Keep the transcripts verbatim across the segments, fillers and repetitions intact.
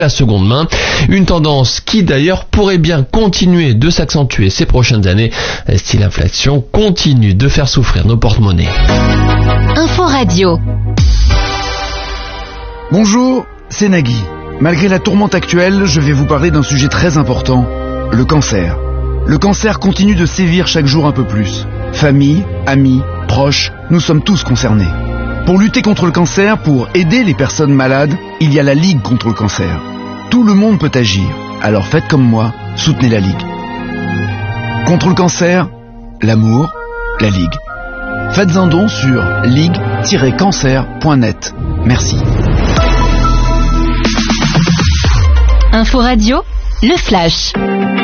la seconde main. Une tendance qui d'ailleurs pourrait bien continuer de s'accentuer ces prochaines années si l'inflation continue de faire souffrir nos porte-monnaies. Info Radio. Bonjour, c'est Nagui. Malgré la tourmente actuelle, je vais vous parler d'un sujet très important, le cancer. Le cancer continue de sévir chaque jour un peu plus. Famille, amis, proches, nous sommes tous concernés. Pour lutter contre le cancer, pour aider les personnes malades, il y a la Ligue contre le cancer. Tout le monde peut agir, alors faites comme moi, soutenez la Ligue. Contre le cancer, l'amour, la Ligue. Faites un don sur ligue tiret cancer point net. Merci. Info Radio, le flash.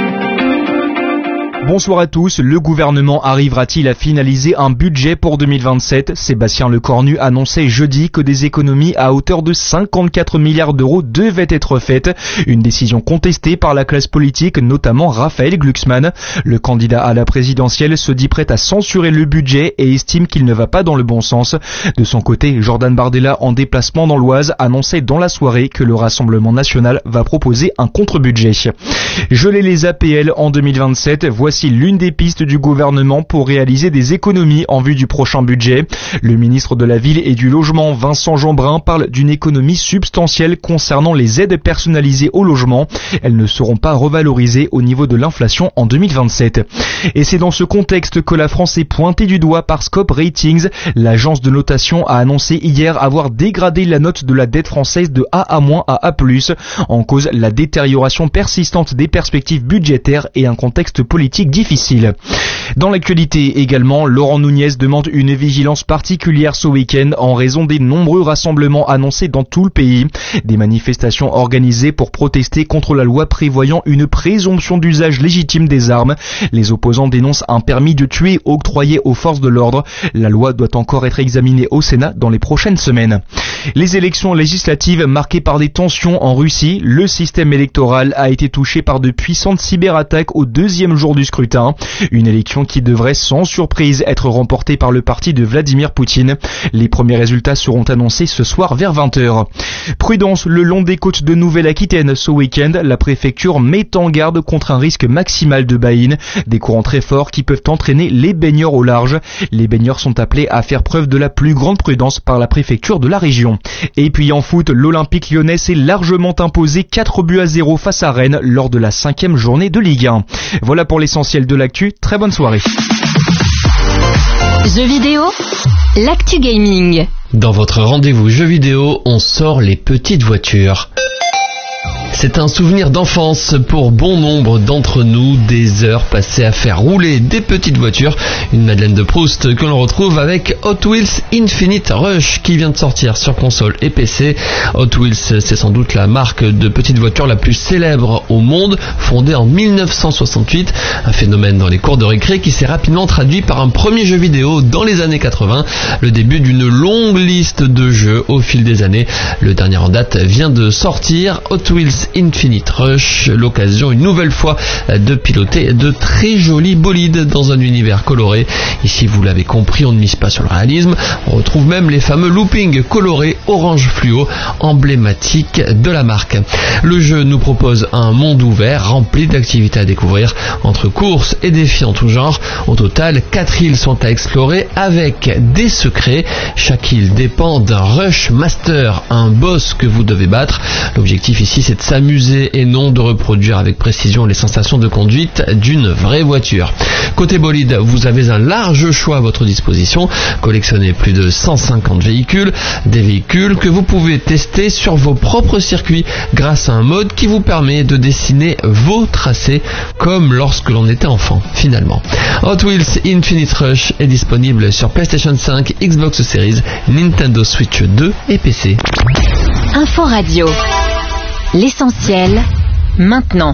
Bonsoir à tous. Le gouvernement arrivera-t-il à finaliser un budget pour deux mille vingt-sept ? Sébastien Lecornu annonçait jeudi que des économies à hauteur de cinquante-quatre milliards d'euros devaient être faites. Une décision contestée par la classe politique, notamment Raphaël Glucksmann. Le candidat à la présidentielle se dit prêt à censurer le budget et estime qu'il ne va pas dans le bon sens. De son côté, Jordan Bardella, en déplacement dans l'Oise, annonçait dans la soirée que le Rassemblement national va proposer un contre-budget. Geler les A P L en deux mille vingt-sept, voici l'une des pistes du gouvernement pour réaliser des économies en vue du prochain budget. Le ministre de la Ville et du Logement, Vincent Jeanbrun, parle d'une économie substantielle concernant les aides personnalisées au logement. Elles ne seront pas revalorisées au niveau de l'inflation en deux mille vingt-sept. Et c'est dans ce contexte que la France est pointée du doigt par Scope Ratings. L'agence de notation a annoncé hier avoir dégradé la note de la dette française de A à- à A plus. En cause, la détérioration persistante des perspectives budgétaires et un contexte politique difficile. Dans l'actualité également, Laurent Nunez demande une vigilance particulière ce week-end en raison des nombreux rassemblements annoncés dans tout le pays. Des manifestations organisées pour protester contre la loi prévoyant une présomption d'usage légitime des armes. Les opposants dénoncent un permis de tuer octroyé aux forces de l'ordre. La loi doit encore être examinée au Sénat dans les prochaines semaines. Les élections législatives marquées par des tensions en Russie, le système électoral a été touché par de puissantes cyberattaques au deuxième jour du scrutin. Une élection qui devrait sans surprise être remportée par le parti de Vladimir Poutine. Les premiers résultats seront annoncés ce soir vers vingt heures. Prudence le long des côtes de Nouvelle-Aquitaine. Ce week-end, la préfecture met en garde contre un risque maximal de baïne. Des courants très forts qui peuvent entraîner les baigneurs au large. Les baigneurs sont appelés à faire preuve de la plus grande prudence par la préfecture de la région. Et puis en foot, l'Olympique lyonnais s'est largement imposé quatre buts à zéro face à Rennes lors de la cinquième journée de Ligue un. Voilà pour l'essentiel de l'actu. Très bonne soirée. Jeux vidéo, l'actu gaming. Dans votre rendez-vous jeux vidéo, on sort les petites voitures. C'est un souvenir d'enfance pour bon nombre d'entre nous, des heures passées à faire rouler des petites voitures, une Madeleine de Proust que l'on retrouve avec Hot Wheels Infinite Rush qui vient de sortir sur console et P C. Hot Wheels, c'est sans doute la marque de petites voitures la plus célèbre au monde, fondée en mille neuf cent soixante-huit, un phénomène dans les cours de récré qui s'est rapidement traduit par un premier jeu vidéo dans les années quatre-vingts, le début d'une longue liste de jeux au fil des années. Le dernier en date vient de sortir, Hot Wheels Infinite Rush, l'occasion une nouvelle fois de piloter de très jolis bolides dans un univers coloré. Ici, vous l'avez compris, on ne mise pas sur le réalisme, on retrouve même les fameux loopings colorés orange fluo, emblématiques de la marque. Le jeu nous propose un monde ouvert rempli d'activités à découvrir, entre courses et défis en tout genre. Au total, quatre îles sont à explorer avec des secrets. Chaque île dépend d'un Rush Master, un boss que vous devez battre. L'objectif ici, c'est de s'amuser et non de reproduire avec précision les sensations de conduite d'une vraie voiture. Côté bolide, vous avez un large choix à votre disposition. Collectionnez plus de cent cinquante véhicules, des véhicules que vous pouvez tester sur vos propres circuits grâce à un mode qui vous permet de dessiner vos tracés comme lorsque l'on était enfant finalement. Hot Wheels Infinite Rush est disponible sur PlayStation cinq, Xbox Series, Nintendo Switch deux et P C. Info Radio. L'essentiel, maintenant.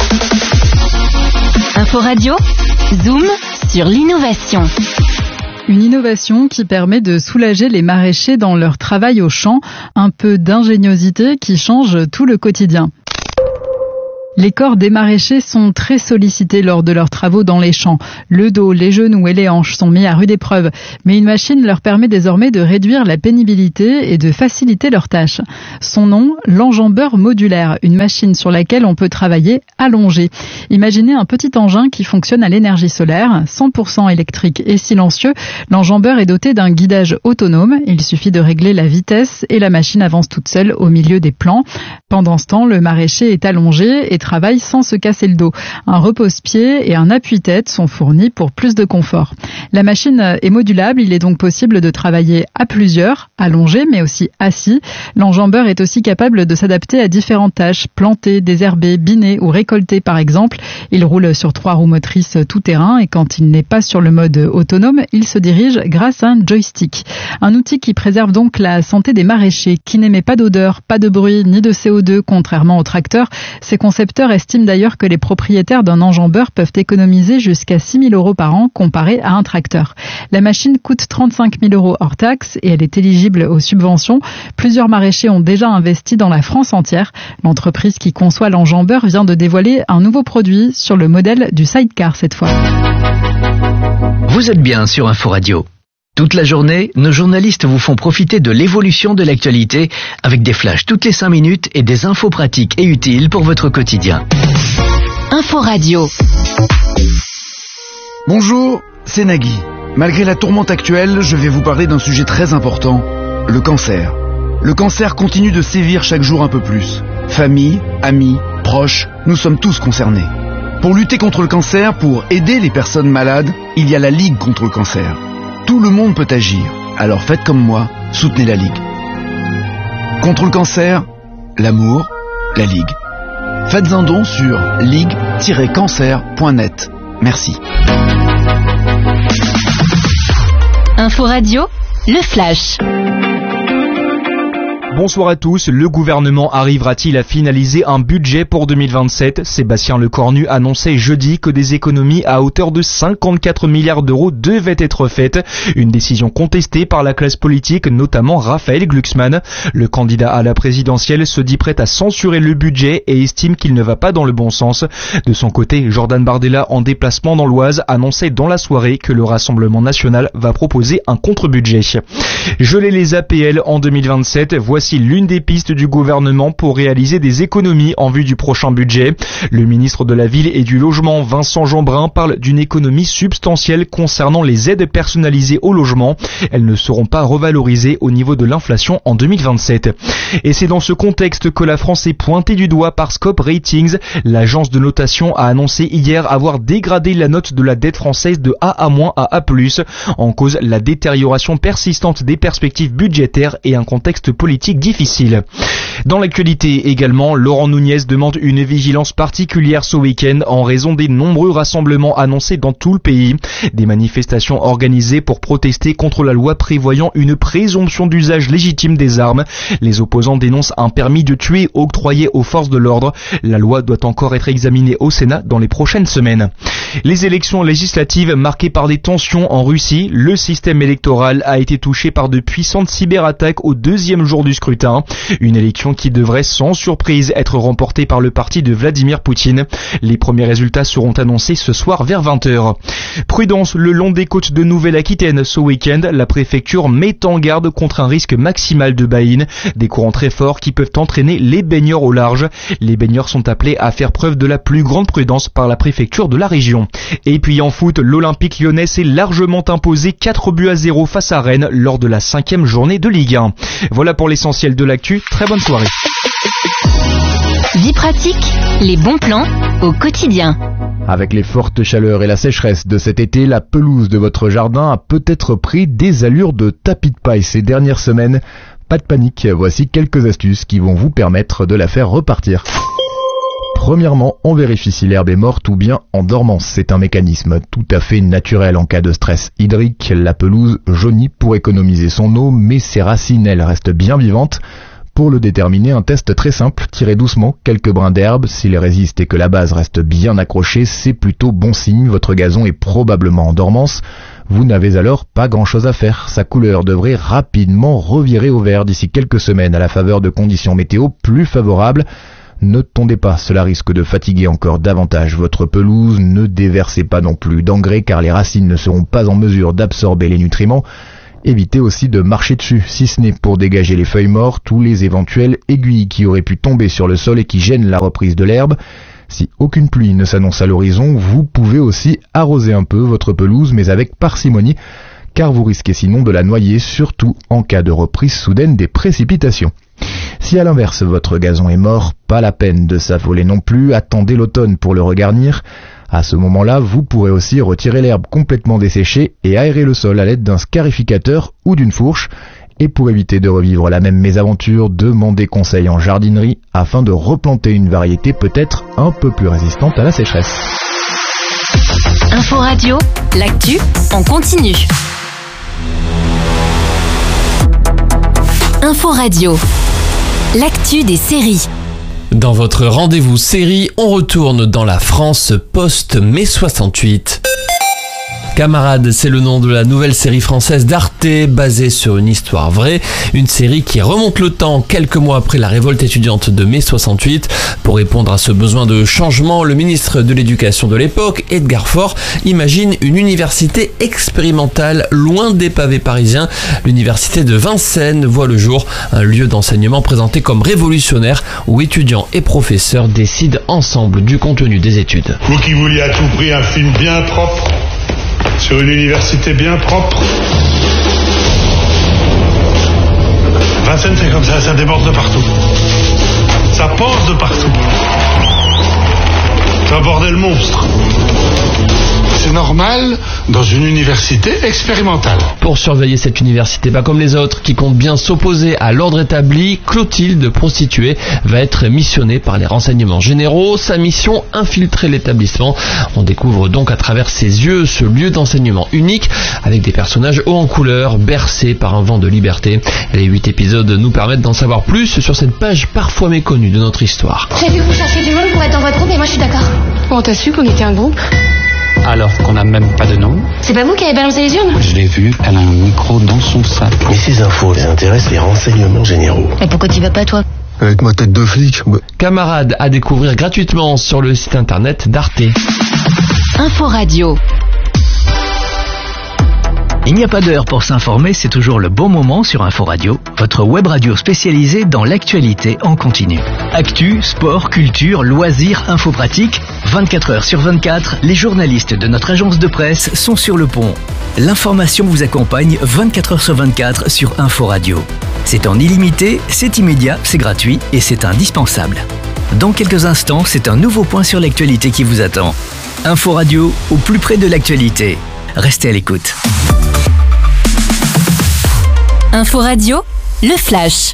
Info Radio, zoom sur l'innovation. Une innovation qui permet de soulager les maraîchers dans leur travail au champ, un peu d'ingéniosité qui change tout le quotidien. Les corps des maraîchers sont très sollicités lors de leurs travaux dans les champs. Le dos, les genoux et les hanches sont mis à rude épreuve. Mais une machine leur permet désormais de réduire la pénibilité et de faciliter leurs tâches. Son nom, l'enjambeur modulaire, une machine sur laquelle on peut travailler allongé. Imaginez un petit engin qui fonctionne à l'énergie solaire, cent pour cent électrique et silencieux. L'enjambeur est doté d'un guidage autonome. Il suffit de régler la vitesse et la machine avance toute seule au milieu des plants. Pendant ce temps, le maraîcher est allongé et travaille sans se casser le dos. Un repose-pied et un appuie-tête sont fournis pour plus de confort. La machine est modulable, il est donc possible de travailler à plusieurs, allongé mais aussi assis. L'enjambeur est aussi capable de s'adapter à différentes tâches, planter, désherber, biner ou récolter par exemple. Il roule sur trois roues motrices tout-terrain et quand il n'est pas sur le mode autonome, il se dirige grâce à un joystick. Un outil qui préserve donc la santé des maraîchers, qui n'émet pas d'odeur, pas de bruit ni de C O deux contrairement aux tracteurs. Ces concepteurs estiment d'ailleurs que les propriétaires d'un enjambeur peuvent économiser jusqu'à six mille euros par an comparé à un tracteur. La machine coûte trente-cinq mille euros hors taxe et elle est éligible aux subventions. Plusieurs maraîchers ont déjà investi dans la France entière. L'entreprise qui conçoit l'enjambeur vient de dévoiler un nouveau produit sur le modèle du sidecar cette fois. Vous êtes bien sur Info Radio. Toute la journée, nos journalistes vous font profiter de l'évolution de l'actualité avec des flashs toutes les cinq minutes et des infos pratiques et utiles pour votre quotidien. Info Radio. Bonjour, c'est Nagui. Malgré la tourmente actuelle, je vais vous parler d'un sujet très important, le cancer. Le cancer continue de sévir chaque jour un peu plus. Famille, amis, proches, nous sommes tous concernés. Pour lutter contre le cancer, pour aider les personnes malades, il y a la Ligue contre le cancer. Tout le monde peut agir, alors faites comme moi, soutenez la Ligue. Contre le cancer, l'amour, la Ligue. Faites un don sur ligue tiret cancer point net. Merci. Info Radio, le flash. Bonsoir à tous. Le gouvernement arrivera-t-il à finaliser un budget pour deux mille vingt-sept ? Sébastien Lecornu annonçait jeudi que des économies à hauteur de cinquante-quatre milliards d'euros devaient être faites. Une décision contestée par la classe politique, notamment Raphaël Glucksmann. Le candidat à la présidentielle se dit prêt à censurer le budget et estime qu'il ne va pas dans le bon sens. De son côté, Jordan Bardella, en déplacement dans l'Oise, annonçait dans la soirée que le Rassemblement national va proposer un contre-budget. Geler les A P L en deux mille vingt-sept, voici l'une des pistes du gouvernement pour réaliser des économies en vue du prochain budget. Le ministre de la Ville et du Logement, Vincent Jeanbrun, parle d'une économie substantielle concernant les aides personnalisées au logement. Elles ne seront pas revalorisées au niveau de l'inflation en deux mille vingt-sept. Et c'est dans ce contexte que la France est pointée du doigt par Scope Ratings. L'agence de notation a annoncé hier avoir dégradé la note de la dette française de A à- à A plus. En cause, la détérioration persistante des perspectives budgétaires et un contexte politique difficile. Dans l'actualité également, Laurent Nunez demande une vigilance particulière ce week-end en raison des nombreux rassemblements annoncés dans tout le pays. Des manifestations organisées pour protester contre la loi prévoyant une présomption d'usage légitime des armes. Les opposants dénoncent un permis de tuer octroyé aux forces de l'ordre. La loi doit encore être examinée au Sénat dans les prochaines semaines. Les élections législatives marquées par des tensions en Russie, le système électoral a été touché par de puissantes cyberattaques au deuxième jour du scrutin. Une élection qui devrait sans surprise être remportée par le parti de Vladimir Poutine. Les premiers résultats seront annoncés ce soir vers vingt heures. Prudence le long des côtes de Nouvelle-Aquitaine. Ce week-end, la préfecture met en garde contre un risque maximal de baïne. Des courants très forts qui peuvent entraîner les baigneurs au large. Les baigneurs sont appelés à faire preuve de la plus grande prudence par la préfecture de la région. Et puis en foot, l'Olympique lyonnais s'est largement imposé quatre buts à zéro face à Rennes lors de la cinquième journée de Ligue un. Voilà pour l'essentiel de l'actu. Très bonne soirée. Vie pratique, les bons plans au quotidien. Avec les fortes chaleurs et la sécheresse de cet été, la pelouse de votre jardin a peut-être pris des allures de tapis de paille ces dernières semaines. Pas de panique, voici quelques astuces qui vont vous permettre de la faire repartir. Premièrement, on vérifie si l'herbe est morte ou bien en dormance. C'est un mécanisme tout à fait naturel en cas de stress hydrique. La pelouse jaunit pour économiser son eau, mais ses racines, elles, restent bien vivantes. Pour le déterminer, un test très simple, tirez doucement quelques brins d'herbe. S'il résiste et que la base reste bien accrochée, c'est plutôt bon signe, votre gazon est probablement en dormance. Vous n'avez alors pas grand-chose à faire. Sa couleur devrait rapidement revirer au vert d'ici quelques semaines à la faveur de conditions météo plus favorables. Ne tondez pas, cela risque de fatiguer encore davantage votre pelouse. Ne déversez pas non plus d'engrais car les racines ne seront pas en mesure d'absorber les nutriments. Évitez aussi de marcher dessus, si ce n'est pour dégager les feuilles mortes ou les éventuelles aiguilles qui auraient pu tomber sur le sol et qui gênent la reprise de l'herbe. Si aucune pluie ne s'annonce à l'horizon, vous pouvez aussi arroser un peu votre pelouse, mais avec parcimonie, car vous risquez sinon de la noyer, surtout en cas de reprise soudaine des précipitations. Si à l'inverse votre gazon est mort, pas la peine de s'affoler non plus, attendez l'automne pour le regarnir. À ce moment-là, vous pourrez aussi retirer l'herbe complètement desséchée et aérer le sol à l'aide d'un scarificateur ou d'une fourche. Et pour éviter de revivre la même mésaventure, demandez conseil en jardinerie afin de replanter une variété peut-être un peu plus résistante à la sécheresse. Info Radio, l'actu en continu. Info Radio, l'actu des séries. Dans votre rendez-vous série, on retourne dans la France post-mai soixante-huit. Camarades, c'est le nom de la nouvelle série française d'Arte, basée sur une histoire vraie. Une série qui remonte le temps quelques mois après la révolte étudiante de mai soixante-huit. Pour répondre à ce besoin de changement, le ministre de l'Éducation de l'époque, Edgar Faure, imagine une université expérimentale loin des pavés parisiens. L'université de Vincennes voit le jour, un lieu d'enseignement présenté comme révolutionnaire où étudiants et professeurs décident ensemble du contenu des études. Vous qui vouliez à tout prix un film bien propre, sur une université bien propre. Vincennes, c'est comme ça, ça déborde de partout. Ça pense de partout. C'est un bordel monstre. C'est normal dans une université expérimentale. Pour surveiller cette université, pas comme les autres, qui compte bien s'opposer à l'ordre établi, Clotilde, prostituée, va être missionnée par les renseignements généraux. Sa mission, infiltrer l'établissement. On découvre donc à travers ses yeux ce lieu d'enseignement unique, avec des personnages hauts en couleur, bercés par un vent de liberté. Les huit épisodes nous permettent d'en savoir plus sur cette page parfois méconnue de notre histoire. J'ai vu que vous cherchiez du monde pour être dans votre groupe et moi je suis d'accord. On t'a su qu'on était un groupe ? Alors qu'on n'a même pas de nom. C'est pas vous qui avez balancé les urnes ? Je l'ai vue, elle a un micro dans son sac. Mais ces infos les intéressent les renseignements généraux. Et pourquoi tu vas pas toi ? Avec ma tête de flic. Ouais. Camarades à découvrir gratuitement sur le site internet d'Arte. Info Radio. Il n'y a pas d'heure pour s'informer, c'est toujours le bon moment sur Info Radio, votre web radio spécialisée dans l'actualité en continu. Actu, sport, culture, loisirs, info pratique, vingt-quatre heures sur vingt-quatre, les journalistes de notre agence de presse sont sur le pont. L'information vous accompagne vingt-quatre heures sur vingt-quatre sur Info Radio. C'est en illimité, c'est immédiat, c'est gratuit et c'est indispensable. Dans quelques instants, c'est un nouveau point sur l'actualité qui vous attend. Info Radio, au plus près de l'actualité. Restez à l'écoute. Info Radio, le flash.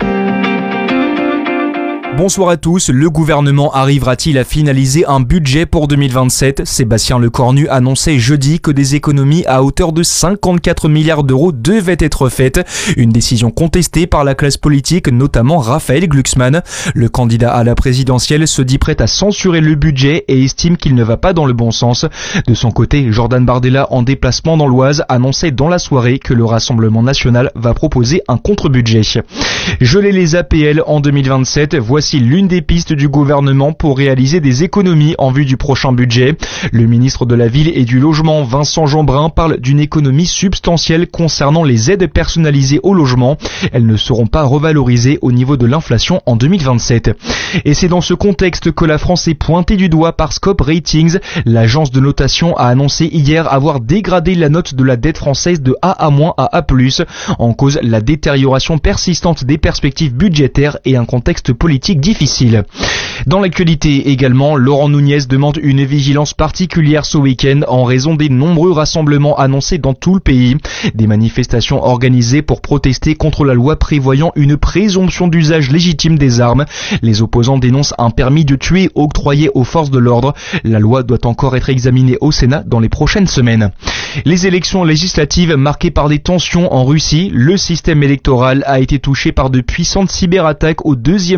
Bonsoir à tous, le gouvernement arrivera-t-il à finaliser un budget pour deux mille vingt-sept ? Sébastien Lecornu annonçait jeudi que des économies à hauteur de cinquante-quatre milliards d'euros devaient être faites. Une décision contestée par la classe politique, notamment Raphaël Glucksmann. Le candidat à la présidentielle se dit prêt à censurer le budget et estime qu'il ne va pas dans le bon sens. De son côté, Jordan Bardella, en déplacement dans l'Oise, annonçait dans la soirée que le Rassemblement national va proposer un contre-budget. Geler les A P L en deux mille vingt-sept, voici l'une des pistes du gouvernement pour réaliser des économies en vue du prochain budget. Le ministre de la Ville et du Logement, Vincent Jeanbrun, parle d'une économie substantielle concernant les aides personnalisées au logement. Elles ne seront pas revalorisées au niveau de l'inflation en deux mille vingt-sept. Et c'est dans ce contexte que la France est pointée du doigt par Scope Ratings. L'agence de notation a annoncé hier avoir dégradé la note de la dette française de A à- à A plus. En cause, la détérioration persistante des perspectives budgétaires et un contexte politique difficile. Dans l'actualité également, Laurent Nunez demande une vigilance particulière ce week-end en raison des nombreux rassemblements annoncés dans tout le pays. Des manifestations organisées pour protester contre la loi prévoyant une présomption d'usage légitime des armes. Les opposants dénoncent un permis de tuer octroyé aux forces de l'ordre. La loi doit encore être examinée au Sénat dans les prochaines semaines. Les élections législatives marquées par des tensions en Russie, le système électoral a été touché par de puissantes cyberattaques au deuxième jour du scrutin.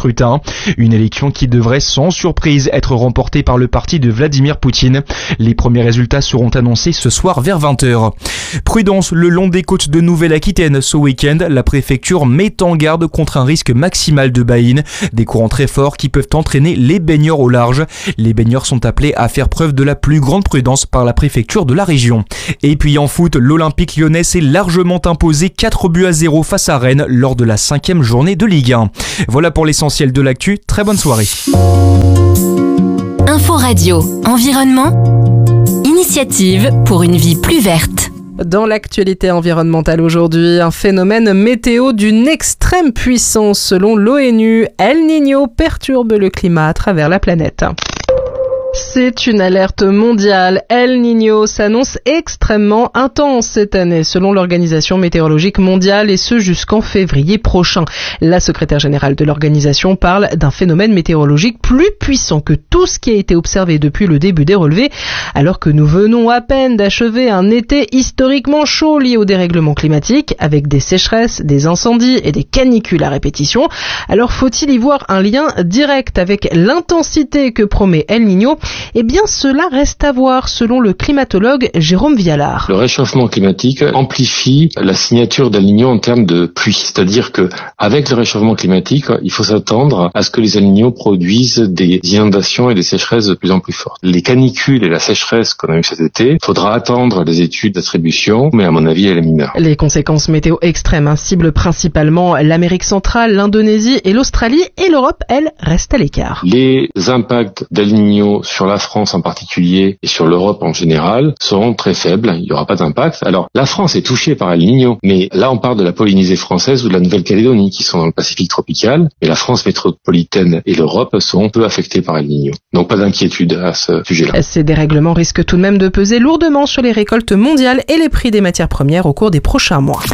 scrutin. Une élection qui devrait sans surprise être remportée par le parti de Vladimir Poutine. Les premiers résultats seront annoncés ce soir vers vingt heures. Prudence le long des côtes de Nouvelle-Aquitaine. Ce week-end, la préfecture met en garde contre un risque maximal de baïne. Des courants très forts qui peuvent entraîner les baigneurs au large. Les baigneurs sont appelés à faire preuve de la plus grande prudence par la préfecture de la région. Et puis en foot, l'Olympique lyonnais s'est largement imposé quatre buts à zéro face à Rennes lors de la cinquième journée de Ligue un. Voilà pour l'essentiel de l'actu. Très bonne soirée. Info Radio, environnement, initiative pour une vie plus verte. Dans l'actualité environnementale aujourd'hui, un phénomène météo d'une extrême puissance selon l'ONU. El Niño perturbe le climat à travers la planète. C'est une alerte mondiale. El Niño s'annonce extrêmement intense cette année, selon l'Organisation météorologique mondiale, et ce jusqu'en février prochain. La secrétaire générale de l'organisation parle d'un phénomène météorologique plus puissant que tout ce qui a été observé depuis le début des relevés, alors que nous venons à peine d'achever un été historiquement chaud lié au dérèglement climatique, avec des sécheresses, des incendies et des canicules à répétition. Alors faut-il y voir un lien direct avec l'intensité que promet El Niño ? Eh bien, cela reste à voir, selon le climatologue Jérôme Vialard. Le réchauffement climatique amplifie la signature d'El Niño en termes de pluie. C'est-à-dire que, avec le réchauffement climatique, il faut s'attendre à ce que les El Niño produisent des inondations et des sécheresses de plus en plus fortes. Les canicules et la sécheresse qu'on a eu cet été, il faudra attendre les études d'attribution, mais à mon avis, elle est mineure. Les conséquences météo extrêmes hein, ciblent principalement l'Amérique centrale, l'Indonésie et l'Australie, et l'Europe, elle, reste à l'écart. Les impacts d'El Niño sur la France en particulier et sur l'Europe en général seront très faibles, il n'y aura pas d'impact. Alors la France est touchée par El Niño, mais là on parle de la Polynésie française ou de la Nouvelle-Calédonie qui sont dans le Pacifique tropical, et la France métropolitaine et l'Europe seront peu affectées par El Niño. Donc pas d'inquiétude à ce sujet-là. Ces dérèglements risquent tout de même de peser lourdement sur les récoltes mondiales et les prix des matières premières au cours des prochains mois.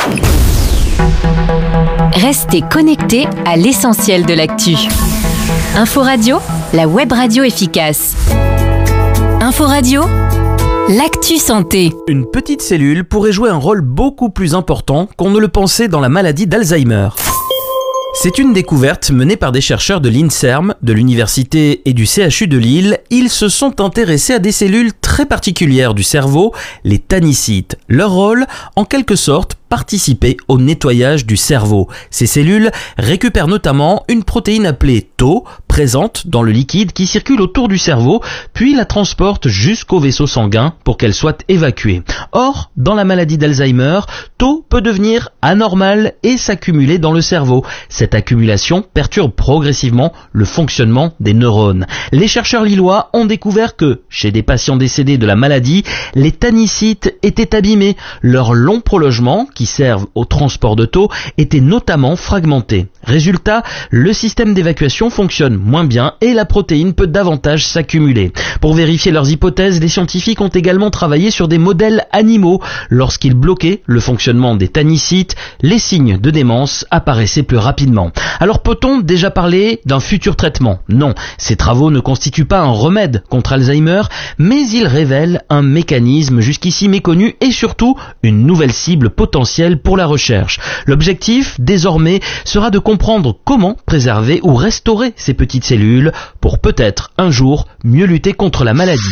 Restez connectés à l'essentiel de l'actu. Info Radio, la web radio efficace. Info Radio, l'actu santé. Une petite cellule pourrait jouer un rôle beaucoup plus important qu'on ne le pensait dans la maladie d'Alzheimer. C'est une découverte menée par des chercheurs de l'INSERM, de l'Université et du C H U de Lille. Ils se sont intéressés à des cellules très particulières du cerveau, les tannicytes. Leur rôle, en quelque sorte, participer au nettoyage du cerveau. Ces cellules récupèrent notamment une protéine appelée tau, présente dans le liquide qui circule autour du cerveau, puis la transporte jusqu'au vaisseau sanguin pour qu'elle soit évacuée. Or, dans la maladie d'Alzheimer, tau peut devenir anormal et s'accumuler dans le cerveau. Cette accumulation perturbe progressivement le fonctionnement des neurones. Les chercheurs lillois ont découvert que, chez des patients décédés de la maladie, les tannicytes étaient abîmés. Leur long prolongement, qui servent au transport de tau, étaient notamment fragmentés. Résultat, le système d'évacuation fonctionne moins bien et la protéine peut davantage s'accumuler. Pour vérifier leurs hypothèses, les scientifiques ont également travaillé sur des modèles animaux. Lorsqu'ils bloquaient le fonctionnement des tannicytes, les signes de démence apparaissaient plus rapidement. Alors peut-on déjà parler d'un futur traitement ? Non, ces travaux ne constituent pas un remède contre Alzheimer, mais ils révèlent un mécanisme jusqu'ici méconnu et surtout une nouvelle cible potentielle pour la recherche. L'objectif, désormais, sera de comprendre comment préserver ou restaurer ces petites cellules pour peut-être un jour mieux lutter contre la maladie.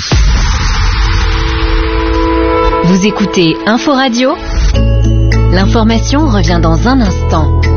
Vous écoutez Info Radio ? L'information revient dans un instant.